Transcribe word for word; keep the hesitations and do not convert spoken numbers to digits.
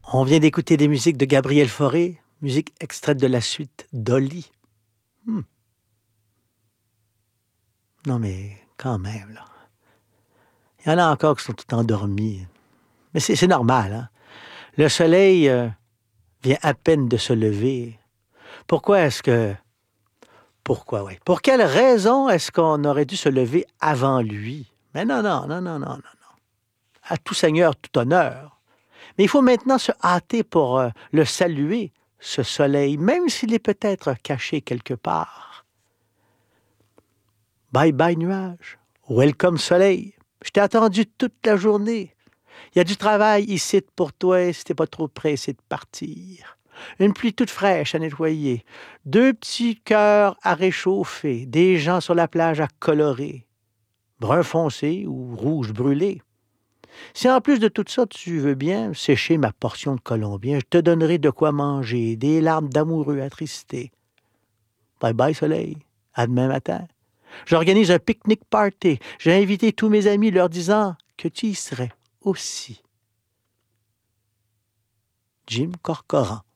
On vient d'écouter des musiques de Gabriel Fauré, musique extraite de la suite Dolly. Hmm. Non, mais quand même, là. Il y en a encore qui sont tout endormis. Mais c'est, c'est normal, hein? Le soleil euh, vient à peine de se lever. Pourquoi est-ce que... Pourquoi, oui. Pour quelle raison est-ce qu'on aurait dû se lever avant lui? Mais non, non, non, non, non, non, non. À tout seigneur, tout honneur. Mais il faut maintenant se hâter pour euh, le saluer, ce soleil, même s'il est peut-être caché quelque part. Bye bye nuage, welcome soleil. Je t'ai attendu toute la journée. Il y a du travail ici pour toi si t'es pas trop pressé de partir. Une pluie toute fraîche à nettoyer, deux petits cœurs à réchauffer, des gens sur la plage à colorer, brun foncé ou rouge brûlé. Si en plus de tout ça, tu veux bien sécher ma portion de colombien, je te donnerai de quoi manger, des larmes d'amoureux attristés. Bye bye soleil, à demain matin. J'organise un pique-nique party. J'ai invité tous mes amis leur disant que tu y serais aussi. Jim Corcoran.